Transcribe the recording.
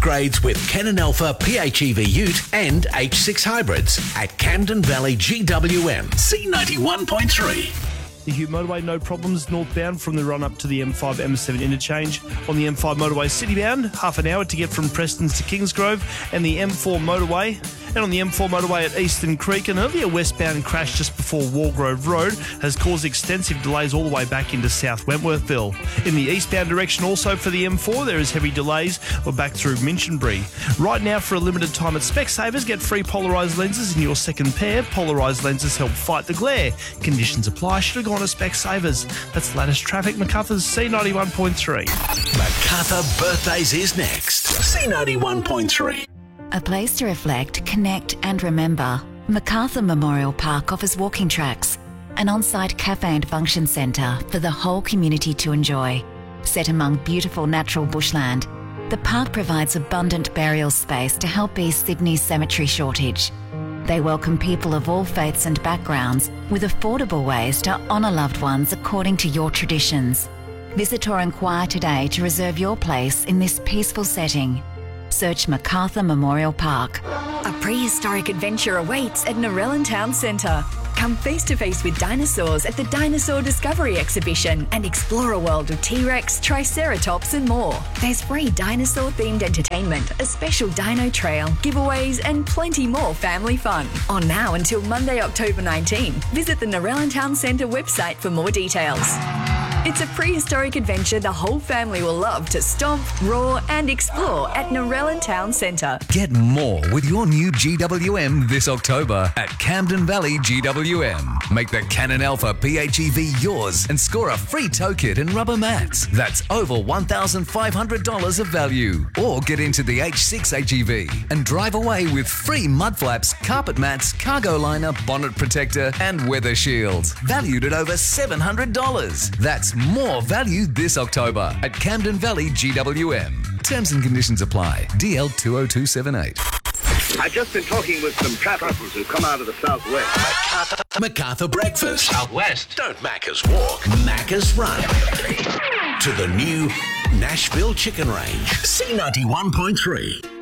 upgrades with Canon Alpha PHEV Ute and H6 hybrids at Camden Valley GWM. C91.3. The Hugh Motorway, no problems northbound from the run-up to the M5 M7 interchange. On the M5 motorway citybound, half an hour to get from Prestons to Kingsgrove, and the M4 motorway. And on the M4 motorway at Eastern Creek, an earlier westbound crash just before Wargrove Road has caused extensive delays all the way back into South Wentworthville. In the eastbound direction also for the M4, there is heavy delays back through Minchinbury. Right now, for a limited time at Specsavers, get free polarised lenses in your second pair. Polarised lenses help fight the glare. Conditions apply. Should have gone to Specsavers. That's Lattice Traffic. MacArthur's C91.3. MacArthur Birthdays is next. C91.3. A place to reflect, connect and remember. MacArthur Memorial Park offers walking tracks, an on-site cafe and function centre for the whole community to enjoy. Set among beautiful natural bushland, the park provides abundant burial space to help ease Sydney's cemetery shortage. They welcome people of all faiths and backgrounds with affordable ways to honour loved ones according to your traditions. Visit or inquire today to reserve your place in this peaceful setting. Search MacArthur Memorial Park. A prehistoric adventure awaits at Narellan Town Centre. Come face to face with dinosaurs at the Dinosaur Discovery Exhibition and explore a world of T-Rex, Triceratops and more. There's free dinosaur-themed entertainment, a special dino trail, giveaways and plenty more family fun. On now until Monday, October 19. Visit the Narellan Town Centre website for more details. It's a prehistoric adventure the whole family will love to stomp, roar and explore at Narellan Town Centre. Get more with your new GWM this October at Camden Valley GWM. Make the Canon Alpha PHEV yours and score a free tow kit and rubber mats. That's over $1,500 of value. Or get into the H6 HEV and drive away with free mud flaps, carpet mats, cargo liner, bonnet protector and weather shields. Valued at over $700. That's more value this October at Camden Valley GWM. Terms and conditions apply. DL 20278. I've just been talking with some trappers who come out of the southwest. MacArthur Breakfast. Southwest. Don't Macca's walk, Macca's run. To the new Nashville Chicken Range. C91.3.